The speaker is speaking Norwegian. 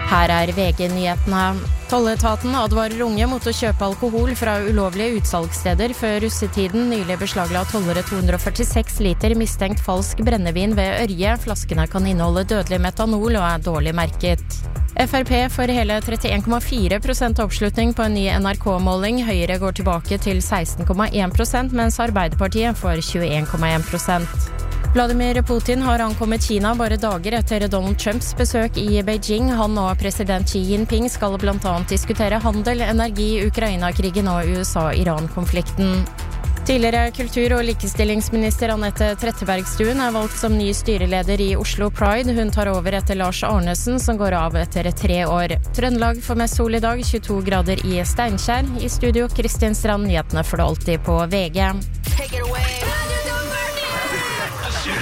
Her VG-nyhetene. Tolletaten advarer unge mot å kjøpe alkohol fra ulovlige utsalgssteder før russetiden. Nylig beslagla tollere 246 liter mistenkt falsk brennevin ved Ørje. Flaskene kan inneholde dødelig metanol og dårlig merket. FrP får hele 31,4% oppslutning på en ny NRK-måling. Høyre går tilbake til 16,1%, mens Arbeiderpartiet får 21,1%. Vladimir Putin har ankommet Kina bare dager etter Donald Trumps besøk i Beijing. Han og president Xi Jinping skal blant annet diskutere handel, energi, Ukraina-krigen og USA-Iran-konflikten. Tidligere kultur- og likestillingsminister Anette Trettebergstuen valgt som ny styreleder i Oslo Pride. Hun tar over etter Lars Arnesen, som går av etter 3 år. Trøndelag får mest sol i dag, 22 grader i Steinkjer. I studio Kristin Strand, nyhetene får du alltid på VG. Take it away.